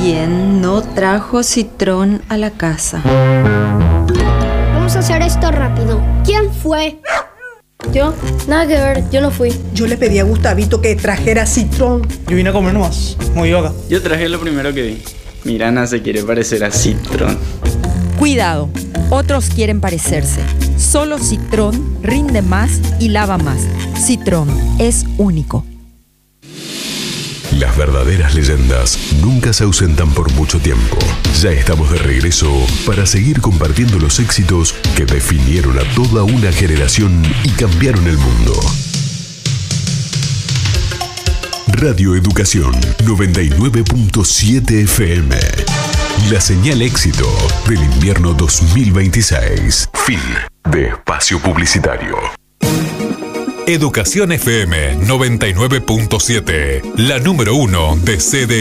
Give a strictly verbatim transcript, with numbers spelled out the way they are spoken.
Alguien no trajo citrón a la casa. Vamos a hacer esto rápido. ¿Quién fue? ¿Yo? Nada que ver, yo no fui. Yo le pedí a Gustavito que trajera citrón. Yo vine a comer nomás, muy vaca. Yo traje lo primero que vi. Mirana se quiere parecer a Citrón. Cuidado, otros quieren parecerse. Solo Citrón rinde más y lava más. Citrón es único. Las verdaderas leyendas nunca se ausentan por mucho tiempo. Ya estamos de regreso para seguir compartiendo los éxitos que definieron a toda una generación y cambiaron el mundo. Radio Educación noventa y nueve punto siete F M. La señal éxito del invierno dos mil veintiséis. Fin de espacio publicitario. Educación F M noventa y nueve punto siete, la número uno de C D.